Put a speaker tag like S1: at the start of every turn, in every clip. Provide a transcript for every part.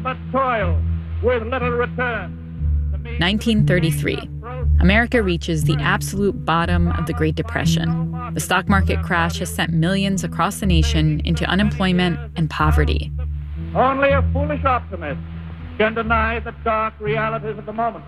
S1: but toil with little return.
S2: 1933. America reaches the absolute bottom of the Great Depression. The stock market crash has sent millions across the nation into unemployment and poverty.
S1: Only a foolish optimist can deny the dark realities of the moment.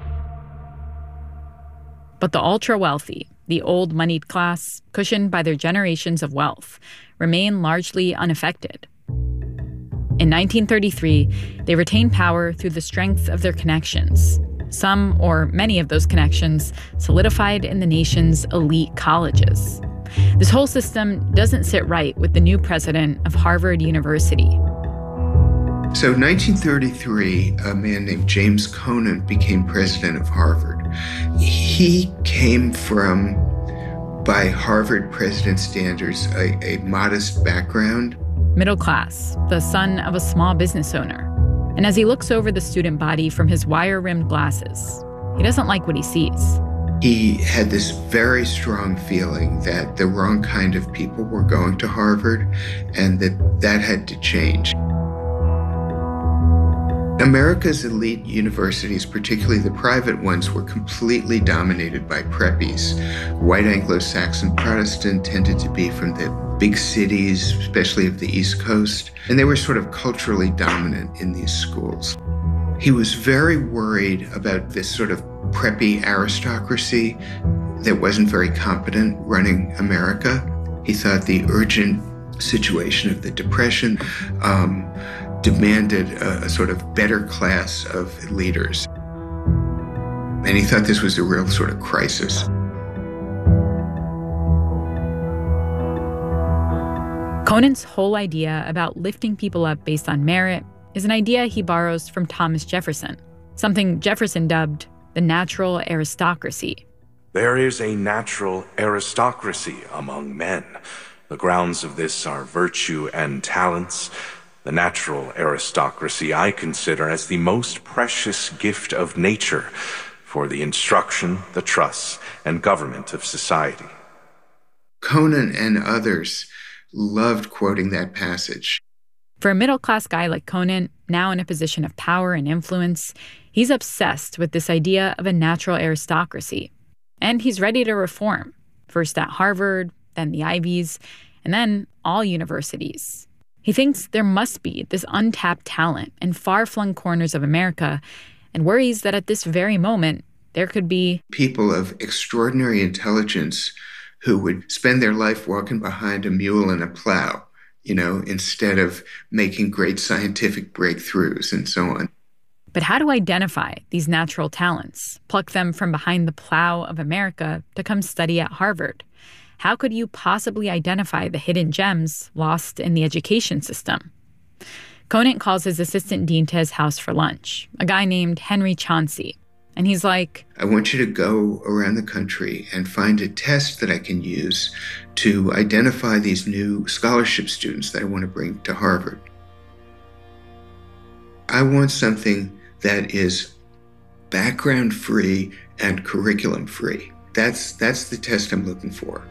S2: But the ultra-wealthy, the old moneyed class, cushioned by their generations of wealth, remain largely unaffected. In 1933, they retain power through the strength of their connections. Some or many of those connections solidified in the nation's elite colleges. This whole system doesn't sit right with the new president of Harvard University.
S3: So in 1933, a man named James Conant became president of Harvard. He came from, by Harvard president standards, a modest background.
S2: Middle class, the son of a small business owner. And as he looks over the student body from his wire-rimmed glasses, he doesn't like what he sees.
S3: He had this very strong feeling that the wrong kind of people were going to Harvard and that had to change. America's elite universities, particularly the private ones, were completely dominated by preppies. White Anglo-Saxon Protestant tended to be from the big cities, especially of the East Coast, and they were sort of culturally dominant in these schools. He was very worried about this sort of preppy aristocracy that wasn't very competent running America. He thought the urgent situation of the Depression demanded a sort of better class of leaders. And he thought this was a real sort of crisis.
S2: Conant's whole idea about lifting people up based on merit is an idea he borrows from Thomas Jefferson, something Jefferson dubbed the natural aristocracy.
S4: There is a natural aristocracy among men. The grounds of this are virtue and talents. The natural aristocracy I consider as the most precious gift of nature for the instruction, the trust, and government of society.
S3: Conant and others loved quoting that passage.
S2: For a middle-class guy like Conant, now in a position of power and influence, he's obsessed with this idea of a natural aristocracy. And he's ready to reform, first at Harvard, then the Ivies, and then all universities. He thinks there must be this untapped talent in far-flung corners of America and worries that at this very moment, there could be
S3: people of extraordinary intelligence who would spend their life walking behind a mule and a plow, instead of making great scientific breakthroughs and so on.
S2: But how to identify these natural talents, pluck them from behind the plow of America to come study at Harvard? How could you possibly identify the hidden gems lost in the education system? Conant calls his assistant dean to his house for lunch, a guy named Henry Chauncey. And he's like,
S3: I want you to go around the country and find a test that I can use to identify these new scholarship students that I want to bring to Harvard. I want something that is background-free and curriculum-free. That's the test I'm looking for.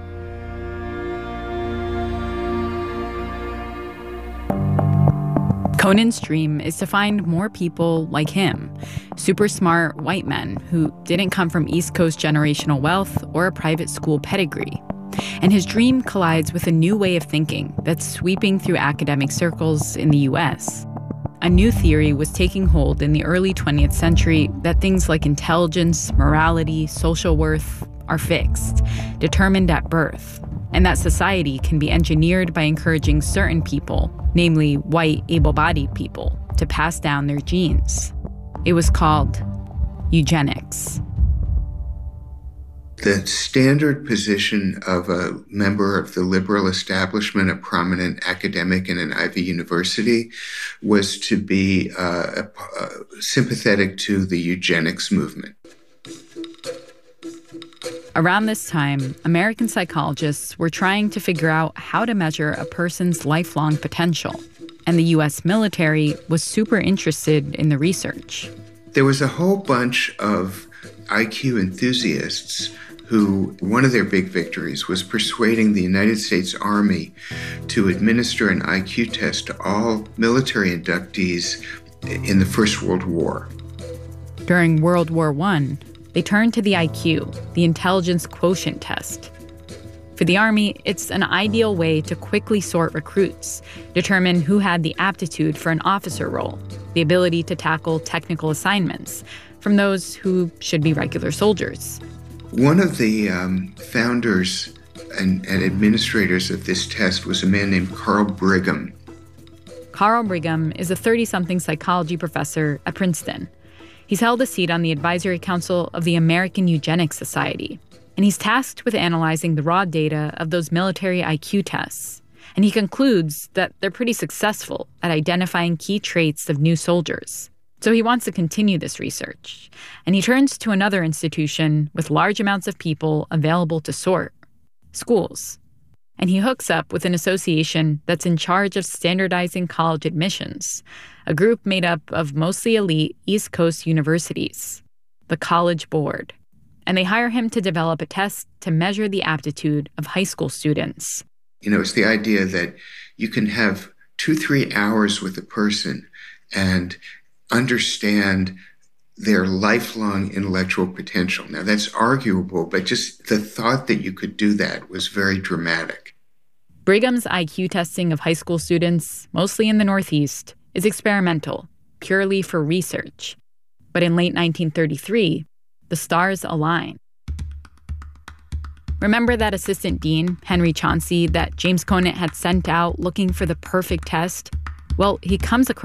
S2: Conant's dream is to find more people like him, super smart white men who didn't come from East Coast generational wealth or a private school pedigree. And his dream collides with a new way of thinking that's sweeping through academic circles in the U.S. A new theory was taking hold in the early 20th century that things like intelligence, morality, social worth are fixed, determined at birth, and that society can be engineered by encouraging certain people, namely white, able-bodied people, to pass down their genes. It was called eugenics.
S3: The standard position of a member of the liberal establishment, a prominent academic in an Ivy University, was to be sympathetic to the eugenics movement.
S2: Around this time, American psychologists were trying to figure out how to measure a person's lifelong potential, and the U.S. military was super interested in the research.
S3: There was a whole bunch of IQ enthusiasts who, one of their big victories was persuading the United States Army to administer an IQ test to all military inductees in the First World War.
S2: During World War I, they turned to the IQ, the intelligence quotient test. For the Army, it's an ideal way to quickly sort recruits, determine who had the aptitude for an officer role, the ability to tackle technical assignments, from those who should be regular soldiers.
S3: One of the founders and administrators of this test was a man named Carl Brigham.
S2: Carl Brigham is a 30-something psychology professor at Princeton. He's held a seat on the advisory council of the American Eugenics Society, and he's tasked with analyzing the raw data of those military IQ tests. And he concludes that they're pretty successful at identifying key traits of new soldiers. So he wants to continue this research, and he turns to another institution with large amounts of people available to sort: schools. And he hooks up with an association that's in charge of standardizing college admissions, a group made up of mostly elite East Coast universities, the College Board. And they hire him to develop a test to measure the aptitude of high school students.
S3: It's the idea that you can have 2-3 hours with a person and understand their lifelong intellectual potential. Now, that's arguable, but just the thought that you could do that was very dramatic.
S2: Brigham's IQ testing of high school students, mostly in the Northeast, is experimental, purely for research. But in late 1933, the stars align. Remember that assistant dean, Henry Chauncey, that James Conant had sent out looking for the perfect test? Well, he comes across